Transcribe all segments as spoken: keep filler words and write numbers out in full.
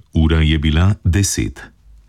Ura je bila deset.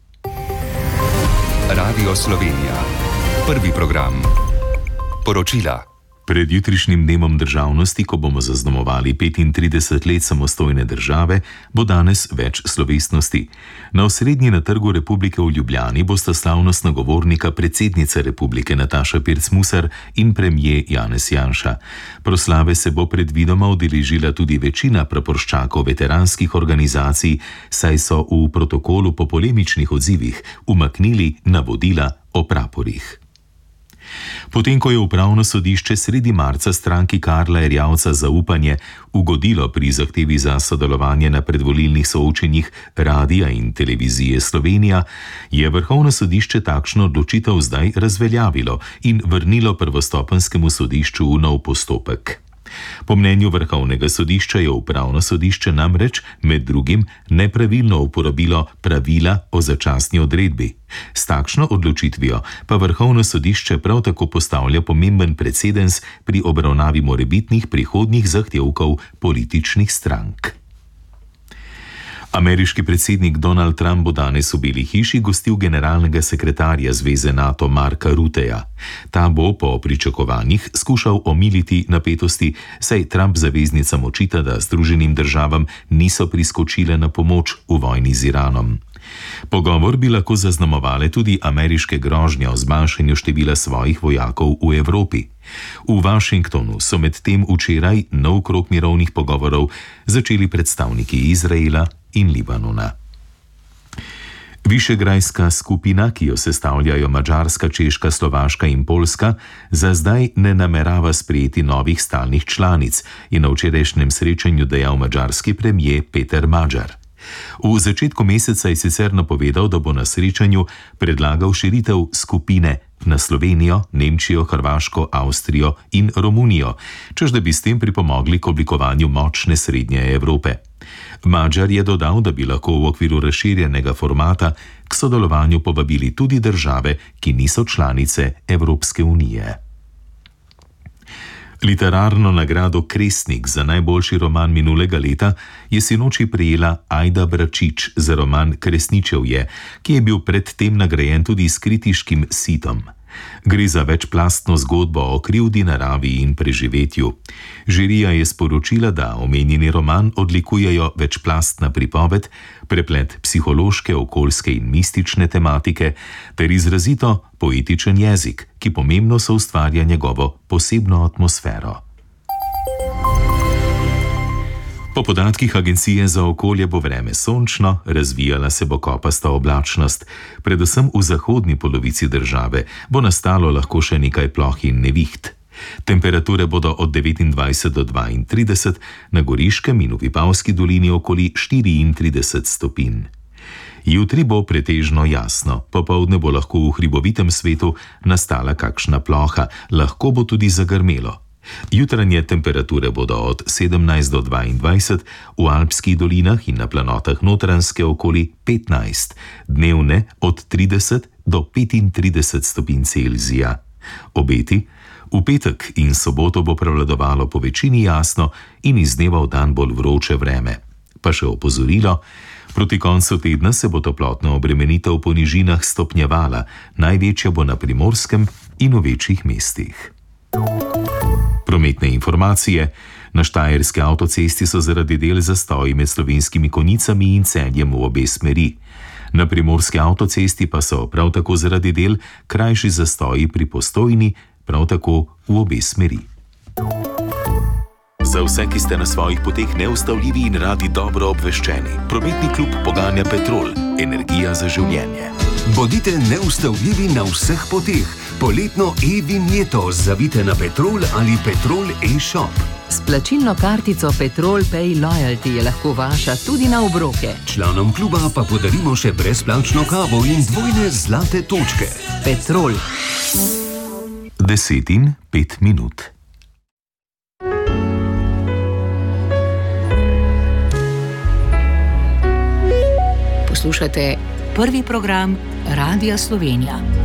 Radio Slovenija. Prvi program. Poročila. Pred jutrišnjim dnevom državnosti, ko bomo zaznamovali petintrideset let samostojne države, bo danes več slovesnosti. Na osrednji na Trgu Republike v Ljubljani bosta slavnostna govornika predsednica Republike Nataša Pirc Musar in premier Janez Janša. Proslave se bo predvidoma udeležila tudi večina praporščakov veteranskih organizacij, saj so v protokolu po polemičnih odzivih umaknili navodila o praporih. Potem, ko je upravno sodišče sredi marca stranki Karla Erjavca Zaupanje ugodilo pri zahtevi za sodelovanje na predvolilnih soočenjih Radia in Televizije Slovenija, je Vrhovno sodišče takšno odločitev zdaj razveljavilo in vrnilo prvostopenjskemu sodišču v nov postopek. Po mnenju Vrhovnega sodišča je upravno sodišče namreč med drugim nepravilno uporabilo pravila o začasni odredbi. S takšno odločitvijo pa Vrhovno sodišče prav tako postavlja pomemben precedens pri obravnavi morebitnih prihodnjih zahtevkov političnih strank. Ameriški predsednik Donald Trump bo danes v Beli hiši gostil generalnega sekretarja Zveze NATO Marka Rutteja. Ta bo po pričakovanjih skušal omiliti napetosti, saj Trump zaveznicam očita, da Združenim državam niso priskočile na pomoč v vojni z Iranom. Pogovor bi lahko zaznamovale tudi ameriške grožnje o zmanjšanju števila svojih vojakov v Evropi. V Washingtonu so medtem včeraj nov krog mirovnih pogovorov začeli predstavniki Izraela in Libanona. Višegrajska skupina, ki jo sestavljajo Madžarska, Češka, Slovaška in Poljska, za zdaj ne namerava sprejeti novih stalnih članic, je na včerajšnjem srečanju dejal madžarski premier Peter Magyar. V začetku meseca je sicer napovedal, da bo na srečanju predlagal širitev skupine na Slovenijo, Nemčijo, Hrvaško, Avstrijo in Romunijo, češ da bi s tem pripomogli k oblikovanju močne srednje Evrope. Magyar je dodal, da bi lahko v okviru razširjenega formata k sodelovanju povabili tudi države, ki niso članice Evropske unije. Literarno nagrado Kresnik za najboljši roman minulega leta je sinoči prejela Ajda Bračič za roman Kresničevje, ki je bil predtem nagrajen tudi s kritiškim sitom. Gre za večplastno zgodbo o krivdi, naravi in preživetju. Žirija je sporočila, da omenjeni roman odlikujejo večplastna pripoved, preplet psihološke, okoljske in mistične tematike ter izrazito poetičen jezik, ki pomembno soustvarja njegovo posebno atmosfero. Po podatkih Agencije za okolje bo vreme sončno, razvijala se bo kopasta oblačnost. Predvsem v zahodni polovici države bo nastalo lahko še nekaj ploh in neviht. Temperature bodo od devetindvajset do dvaintrideset, na Goriškem in v Vipavski dolini okoli štiriintrideset stopinj. Jutri bo pretežno jasno, popoldne bo lahko v hribovitem svetu nastala kakšna ploha, lahko bo tudi zagrmelo. Jutranje temperature bodo od sedemnajst do dvaindvajset, v alpskih dolinah in na planotah Notranjske okoli petnajst, dnevne od trideset do petintrideset stopinj Celzija. Obeti: v petek in soboto bo prevladovalo po večini jasno in iz dneva v dan bolj vroče vreme. Pa še opozorilo: proti koncu tedna se bo toplotna obremenitev po nižinah stopnjevala, največja bo na Primorskem in v večjih mestih. Prometne informacije. Na štajerski avtocesti so zaradi del zastoji med Slovenskimi Konjicami in Celjem v obe smeri. Na primorski avtocesti pa so prav tako zaradi del krajši zastoji pri Postojni, prav tako v obe smeri. Za vse, ki ste na svojih poteh neustavljivi in radi dobro obveščeni, prometni klub poganja Petrol, energija za življenje. Bodite neustavljivi na vseh poteh. Poletno e-vinjeto zavite na Petrol ali Petrol e-shop. S plačilno kartico Petrol Pay Loyalty je lahko vaša tudi na obroke. Članom kluba pa podarimo še brezplačno kavo in dvojne zlate točke. Petrol. Deset in pet minut. Poslušate prvi program Radia Slovenija.